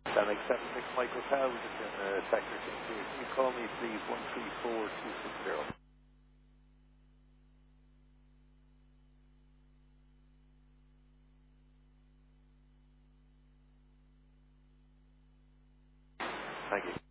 Danic 76 Michael Cow, just in sector change here. Can you call me please 134260? Thank you.